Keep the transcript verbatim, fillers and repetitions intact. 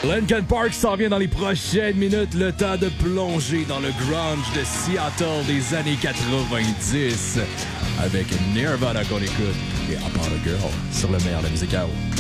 Linkin Park s'en vient dans les prochaines minutes. Le temps de plonger dans le grunge de Seattle des années quatre-vingt-dix avec Nirvana qu'on écoute et Apollo Girl sur le meilleur de la musique à eau.